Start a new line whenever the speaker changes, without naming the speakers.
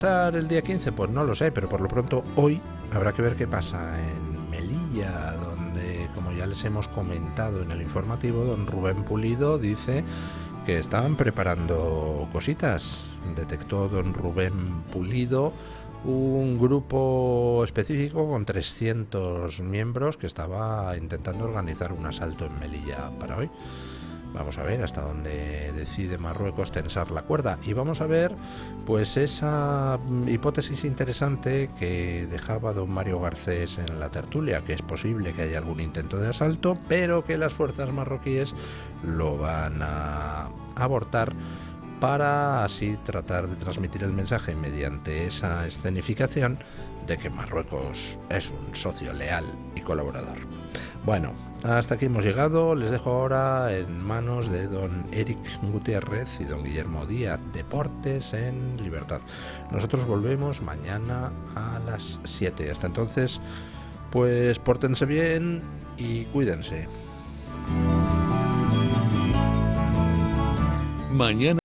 El día 15, pues no lo sé, pero por lo pronto hoy habrá que ver qué pasa en Melilla, donde, como ya les hemos comentado en el informativo, don Rubén Pulido dice que estaban preparando cositas. Detectó don Rubén Pulido un grupo específico con 300 miembros que estaba intentando organizar un asalto en Melilla para hoy. Vamos a ver hasta dónde decide Marruecos tensar la cuerda y vamos a ver pues esa hipótesis interesante que dejaba don Mario Garcés en la tertulia, que es posible que haya algún intento de asalto, pero que las fuerzas marroquíes lo van a abortar para así tratar de transmitir el mensaje mediante esa escenificación de que Marruecos es un socio leal y colaborador. Bueno, hasta aquí hemos llegado. Les dejo ahora en manos de don Eric Gutiérrez y don Guillermo Díaz, Deportes en Libertad. Nosotros volvemos mañana a las 7. Hasta entonces, pues pórtense bien y cuídense.
Mañana